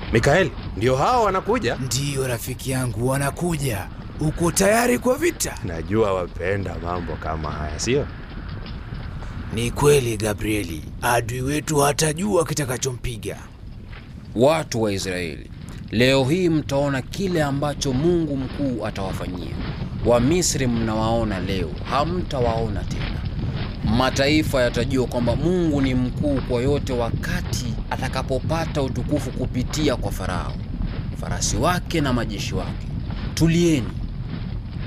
Mikaeli, ndio hao wanakuja? Ndiyo rafiki yangu, wanakuja. Uko tayari kwa vita? Najua wapenda mambo kama haya, sio? Ni kweli Gabrieli, adui wetu hatajua kitakachompiga. Watu wa Israeli, leo hii mtaona kile ambacho Mungu mkuu atawafanyia. Wamisri mnawaona leo, hamtawaona tena. Mataifa yatajua kwamba Mungu ni mkuu kwa yote wakati atakapopata utukufu kupitia kwa Farao, farasi wake na majeshi wake. Tulieni,